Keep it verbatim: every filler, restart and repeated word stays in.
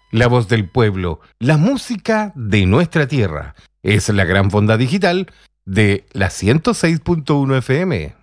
La voz del pueblo, la música de nuestra tierra. Es la gran fonda digital de la ciento seis punto uno F M.